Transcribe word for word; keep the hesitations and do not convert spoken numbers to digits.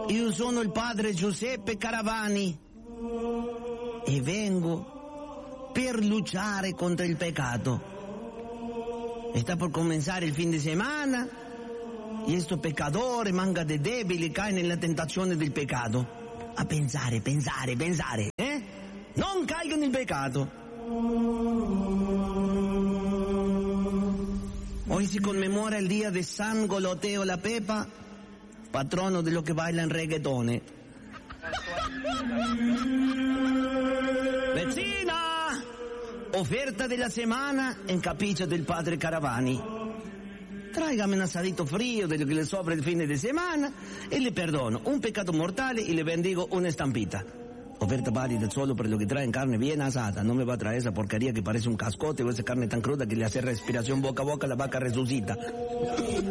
io sono il padre Giuseppe Caravani e vengo per luchare contro il peccato. Está por comenzar il fin de semana y estos pecadores, manga de debili, caen nella tentazione del peccato. A pensare, pensare, pensare, eh? Non caigono nel peccato. Hoy si conmemora el día de San Goloteo la Pepa, patrono de los que bailan reggaetones. Vecina, oferta de la semana en capricho del padre Caravani. Tráigame un asadito frío de lo que le sobra el fin de semana y le perdono un pecado mortal y le bendigo una estampita. Oferta válida solo por lo que traen carne bien asada. No me va a traer esa porquería que parece un cascote o esa carne tan cruda que le hace respiración boca a boca, la vaca resucita.